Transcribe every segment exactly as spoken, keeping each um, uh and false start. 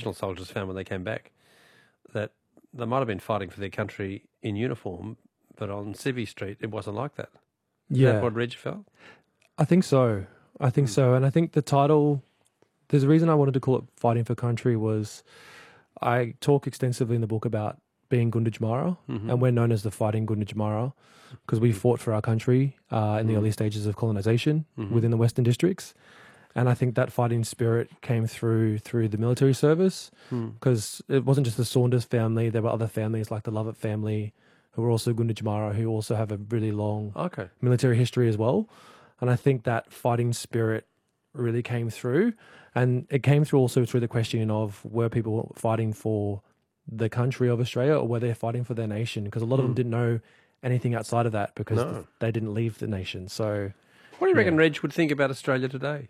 Aboriginal soldiers found when they came back that they might have been fighting for their country in uniform, but on Civvy Street it wasn't like that. Is Yeah. that what Reg felt? I think so. I think Mm. so. And I think the title, there's a reason I wanted to call it Fighting for Country was I talk extensively in the book about being Gunditjmara, Mhm. and we're known as the Fighting Gunditjmara because we fought for our country uh, in the Mm. early stages of colonization Mhm. within the Western Districts. And I think that fighting spirit came through through the military service Mm. because it wasn't just the Saunders family. There were other families like the Lovett family who were also Gunditjmara who also have a really long Okay. military history as well. And I think that fighting spirit really came through. And it came through also through the questioning of were people fighting for the country of Australia or were they fighting for their nation? Because a lot of them Mm. didn't know anything outside of that because No. th- they didn't leave the nation. So What do you reckon Yeah. Reg would think about Australia today?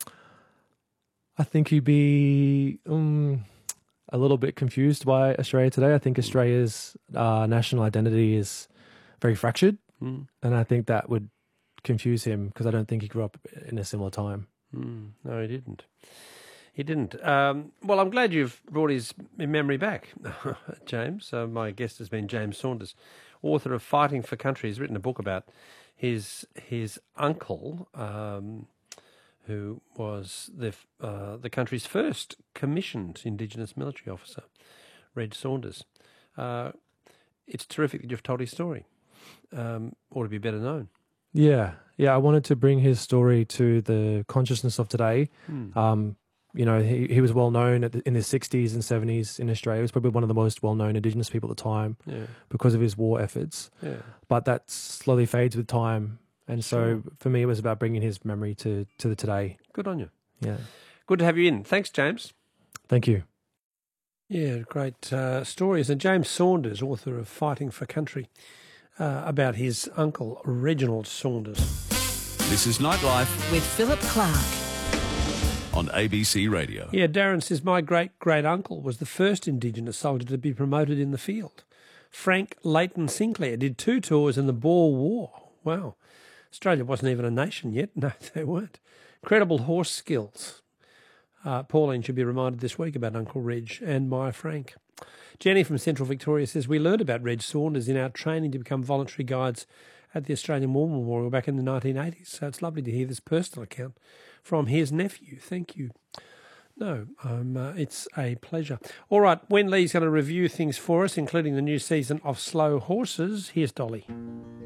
I think he'd be um, a little bit confused by Australia today. I think Australia's uh, national identity is very fractured. Mm. And I think that would confuse him because I don't think he grew up in a similar time. Mm. No, he didn't. He didn't. Um, well, I'm glad you've brought his memory back, James. Uh, my guest has been James Saunders, author of Fighting for Country. He's written a book about his his uncle, um, who was the uh, the country's first commissioned Indigenous military officer, Reg Saunders. Uh, it's terrific that you've told his story. Um, ought to be better known. Yeah. Yeah. I wanted to bring his story to the consciousness of today. Mm. Um, you know, he, he was well known at the, in the sixties and seventies in Australia. He was probably one of the most well known Indigenous people at the time Yeah, because of his war efforts. yeah. But that slowly fades with time. And so Sure. for me, it was about bringing his memory to, to the today. Good on you. Yeah. Good to have you in. Thanks, James. Thank you. Yeah, great uh, stories. And James Saunders, author of Fighting for Country, uh, about his uncle, Reginald Saunders. This is Nightlife With Philip Clark. on A B C Radio. Yeah, Darren says, my great-great-uncle was the first Indigenous soldier to be promoted in the field. Frank Leighton Sinclair did two tours in the Boer War. Wow. Australia wasn't even a nation yet. No, they weren't. Incredible horse skills. Uh, Pauline should be reminded this week about Uncle Reg and my Frank. Jenny from Central Victoria says, we learned about Reg Saunders in our training to become voluntary guides at the Australian War Memorial back in the nineteen eighties. So it's lovely to hear this personal account from his nephew. Thank you. No, um, uh, it's a pleasure. All right, Wen Lee's going to review things for us, including the new season of Slow Horses. Here's Dolly.